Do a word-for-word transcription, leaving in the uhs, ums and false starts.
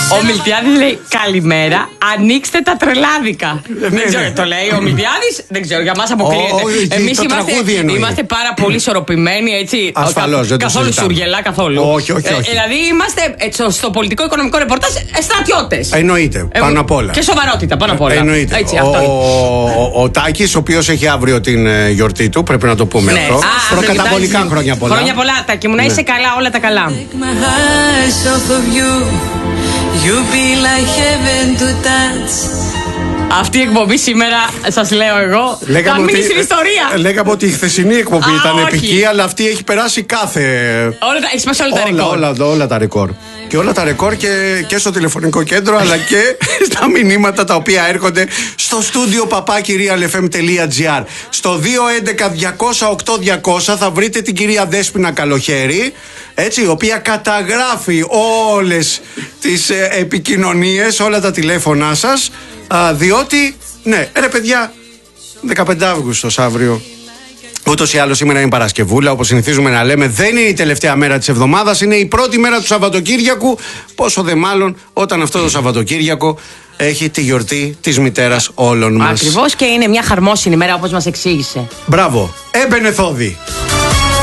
Ο Μιλτιάδης λέει καλημέρα, ανοίξτε τα τρελάδικα. Δεν ξέρω, το λέει ο Μιλτιάδης, δεν ξέρω, για μας αποκλείεται. Εμείς είμαστε πάρα πολύ ισορροπημένοι, έτσι. Ασφαλώς, δεν το καθόλου συζητάμε. σουργελά, καθόλου. Όχι, όχι, όχι. Δηλαδή είμαστε στο πολιτικό οικονομικό ρεπορτάζ στρατιώτες. Εννοείται, πάνω απ' όλα. Και σοβαρότητα, πάνω απ' όλα. Εννοείται. Έτσι, ο, αυτό. ο, ο Τάκης, ο οποίος έχει αύριο την ε, γιορτή του, πρέπει να το πούμε Ναι. αυτό. Α, Προκαταβολικά χρόνια πολλά. Χρόνια πολλά, Τάκη μου, να είσαι καλά, όλα τα καλά. Αυτή η εκπομπή σήμερα, σας λέω εγώ, θα μείνει στην ιστορία. Λέγαμε ότι η χθεσινή εκπομπή Α, ήταν όχι. επική, αλλά αυτή έχει περάσει κάθε. Όλα τα, έχεις πάσει όλα τα όλα, ρεκόρ. όλα, όλα τα ρεκόρ. Και όλα τα ρεκόρ και, και στο τηλεφωνικό κέντρο, αλλά και στα μηνύματα τα οποία έρχονται στο στούντιο παπάκι real f m τελεία g r. Στο δύο έντεκα διακόσια οκτώ διακόσια θα βρείτε την κυρία Δέσποινα Καλοχέρη, έτσι, η οποία καταγράφει όλες τις ε, επικοινωνίες, όλα τα τηλέφωνά σας, α, διότι, ναι, ρε παιδιά, δεκαπέντε Αυγούστος αύριο. Ούτως ή άλλως σήμερα είναι Παρασκευούλα, όπως συνηθίζουμε να λέμε. Δεν είναι η τελευταία μέρα της εβδομάδας, είναι η πρώτη μέρα του Σαββατοκύριακου. Πόσο δε μάλλον όταν αυτό το Σαββατοκύριακο έχει τη γιορτή της μητέρας όλων μας. Ακριβώς, και είναι μια χαρμόσυνη μέρα, όπως μας εξήγησε. Μπράβο, έμπαινε Θόδη.